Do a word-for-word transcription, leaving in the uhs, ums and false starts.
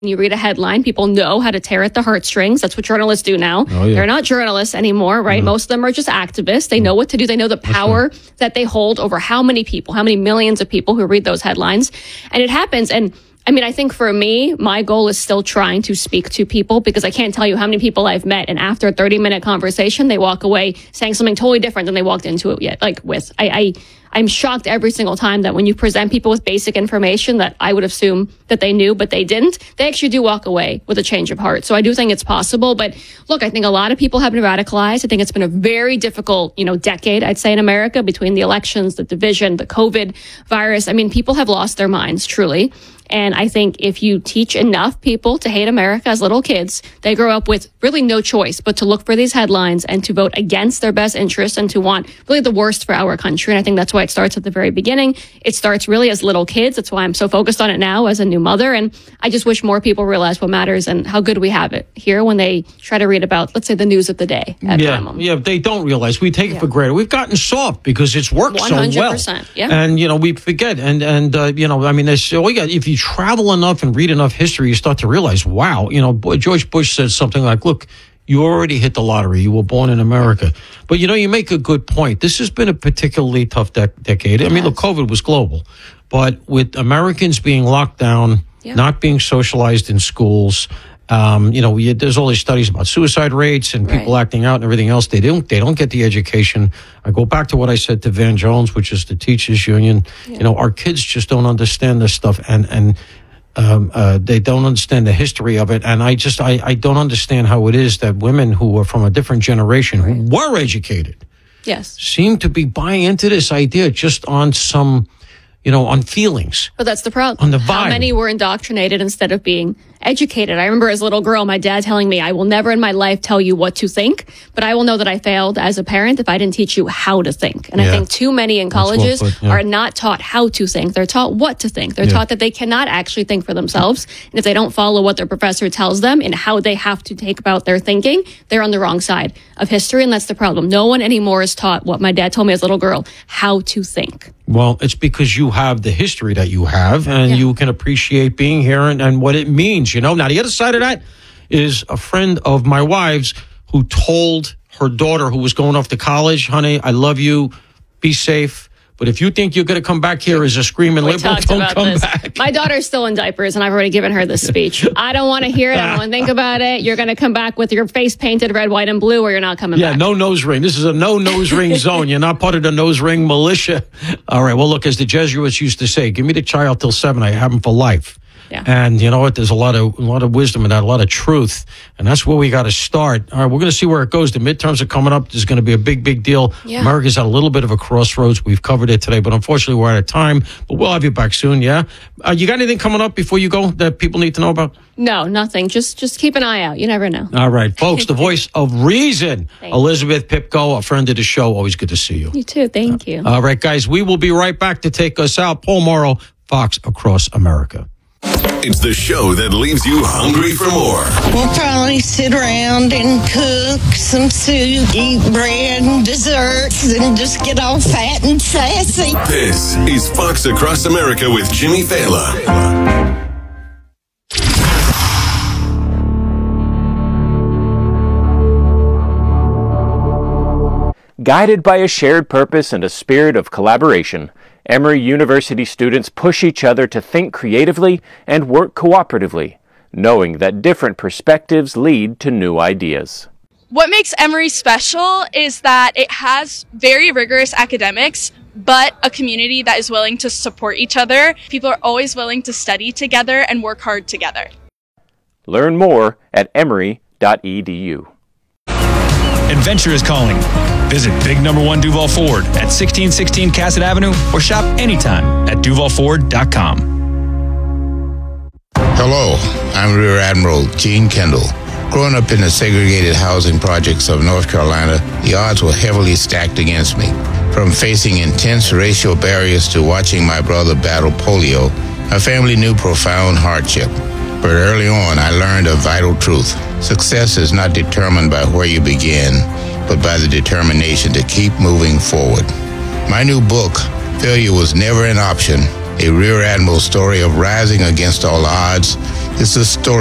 You read a headline, people know how to tear at the heartstrings. That's what journalists do now. Oh, yeah. They're not journalists anymore, right? Mm-hmm. Most of them are just activists. They know what to do. They know the power right. that they hold over how many people, how many millions of people who read those headlines. And it happens. And I mean, I think for me, my goal is still trying to speak to people, because I can't tell you how many people I've met, and after a thirty minute conversation, they walk away saying something totally different than they walked into it yet, like with. I, I, I'm shocked every single time that when you present people with basic information that I would assume that they knew, but they didn't, they actually do walk away with a change of heart. So I do think it's possible. But look, I think a lot of people have been radicalized. I think it's been a very difficult, you know, decade, I'd say, in America, between the elections, the division, the COVID virus. I mean, people have lost their minds, truly. And I think if you teach enough people to hate America as little kids, they grow up with really no choice but to look for these headlines and to vote against their best interests and to want really the worst for our country. And I think that's why it starts at the very beginning. It starts really as little kids. That's why I'm so focused on it now as a new mother. And I just wish more people realize what matters and how good we have it here when they try to read about, let's say, the news of the day at yeah, minimum. Yeah, they don't realize. We take it yeah. for granted. We've gotten soft because it's worked one hundred percent, so well. Yeah. And, you know, we forget. And, and uh, you know, I mean, there's, oh, yeah, if you travel enough and read enough history, you start to realize, wow, you know, George Bush said something like, look, you already hit the lottery. You were born in America. But, you know, you make a good point. This has been a particularly tough de- decade. I mean, look, COVID was global. But with Americans being locked down, yeah. not being socialized in schools, um, you know, we, there's all these studies about suicide rates and people right. acting out and everything else. They don't, they don't get the education. I go back to what I said to Van Jones, which is the teachers union. Yeah. You know, our kids just don't understand this stuff. And, and, Um, uh, they don't understand the history of it. And I just, I, I don't understand how it is that women who are from a different generation, right. who were educated, yes, seem to be buying into this idea just on some, you know, on feelings. But that's the problem. On the vibe. How many were indoctrinated instead of being educated? I remember as a little girl, my dad telling me, I will never in my life tell you what to think, but I will know that I failed as a parent if I didn't teach you how to think. And yeah. I think too many in colleges what, yeah. are not taught how to think. They're taught what to think. They're yeah. taught that they cannot actually think for themselves. And if they don't follow what their professor tells them and how they have to take about their thinking, they're on the wrong side of history. And that's the problem. No one anymore is taught what my dad told me as a little girl, how to think. Well, it's because you have the history that you have, and yeah. you can appreciate being here and, and what it means, you know. Now, the other side of that is a friend of my wife's who told her daughter who was going off to college, honey, I love you, be safe. But if you think you're going to come back here as a screaming we liberal, don't come this. back. My daughter's still in diapers, and I've already given her this speech. I don't want to hear it. I don't want to think about it. You're going to come back with your face painted red, white, and blue, or you're not coming yeah, back. Yeah, no nose ring. This is a no nose ring zone. You're not part of the nose ring militia. All right, well, look, as the Jesuits used to say, give me the child till seven, I have him for life. Yeah. And you know what? There's a lot of a lot of wisdom in that, a lot of truth, and that's where we got to start. All right, we're going to see where it goes. The midterms are coming up. There's going to be a big, big deal. Yeah. America's at a little bit of a crossroads. We've covered it today, but unfortunately, we're out of time. But we'll have you back soon. Yeah. Uh, you got anything coming up before you go that people need to know about? No, nothing. Just just keep an eye out. You never know. All right, folks. The voice of reason, Thank Elizabeth Pipko, a friend of the show. Always good to see you. You too. Thank you. Uh, all right, guys. We will be right back to take us out. Paul Morrow, Fox Across America. It's the show that leaves you hungry for more. We'll probably sit around and cook some soup, eat bread and desserts, and just get all fat and sassy. This is Fox Across America with Jimmy Fallon. Guided by a shared purpose and a spirit of collaboration, Emory University students push each other to think creatively and work cooperatively, knowing that different perspectives lead to new ideas. What makes Emory special is that it has very rigorous academics, but a community that is willing to support each other. People are always willing to study together and work hard together. Learn more at emory dot e d u. Adventure is calling. Visit Big Number One Duval Ford at sixteen sixteen Cassett Avenue or shop anytime at duval ford dot com. Hello, I'm Rear Admiral Gene Kendall. Growing up in the segregated housing projects of North Carolina, the odds were heavily stacked against me. From facing intense racial barriers to watching my brother battle polio, my family knew profound hardship. But early on, I learned a vital truth. Success is not determined by where you begin, but by the determination to keep moving forward. My new book, Failure Was Never an Option, a Rear Admiral story of rising against all odds, This is a story